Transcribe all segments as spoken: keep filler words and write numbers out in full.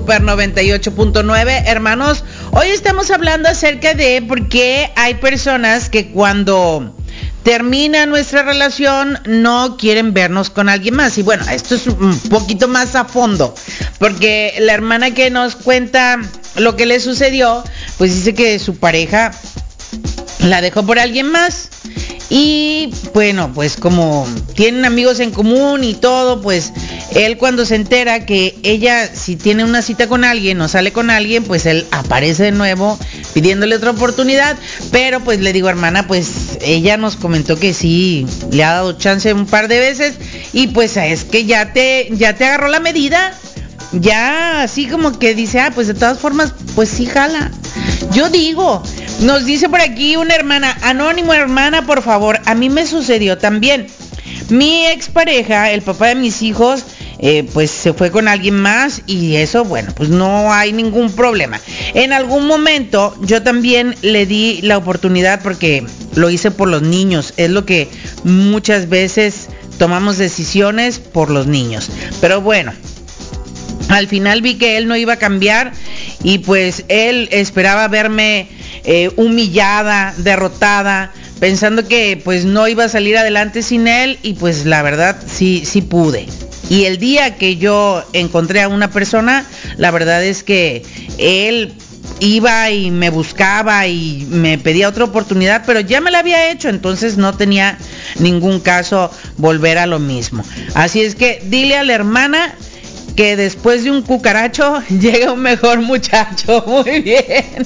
Super noventa y ocho punto nueve. Hermanos, hoy estamos hablando acerca de por qué hay personas que cuando termina nuestra relación no quieren vernos con alguien más. Y bueno, esto es un poquito más a fondo, porque la hermana que nos cuenta lo que le sucedió, pues dice que su pareja la dejó por alguien más. Y bueno, pues como tienen amigos en común y todo, pues él cuando se entera que ella si tiene una cita con alguien o sale con alguien, pues él aparece de nuevo pidiéndole otra oportunidad. Pero pues le digo, hermana, pues ella nos comentó que sí le ha dado chance un par de veces y pues es que ya te ya te agarró la medida. Ya así como que dice, ah, pues de todas formas, pues sí jala. Yo digo, nos dice por aquí una hermana, anónimo hermana, por favor, a mí me sucedió también. Mi expareja, el papá de mis hijos, eh, pues se fue con alguien más y eso, bueno, pues no hay ningún problema. En algún momento yo también le di la oportunidad porque lo hice por los niños, es lo que muchas veces tomamos decisiones por los niños. Pero bueno, al final vi que él no iba a cambiar y pues él esperaba verme eh, humillada, derrotada, pensando que pues no iba a salir adelante sin él y pues la verdad sí, sí pude. Y el día que yo encontré a una persona, la verdad es que él iba y me buscaba y me pedía otra oportunidad, pero ya me la había hecho, entonces no tenía ningún caso volver a lo mismo. Así es que dile a la hermana que después de un cucaracho llega un mejor muchacho. Muy bien.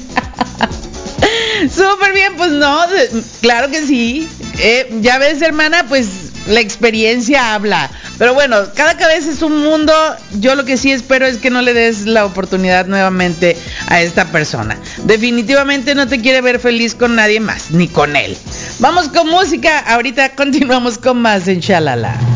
Súper bien, pues no, claro que sí. Eh, ya ves, hermana, pues la experiencia habla. Pero bueno, cada cabeza es un mundo. Yo lo que sí espero es que no le des la oportunidad nuevamente a esta persona. Definitivamente no te quiere ver feliz con nadie más, ni con él. Vamos con música. Ahorita continuamos con más en Shalala.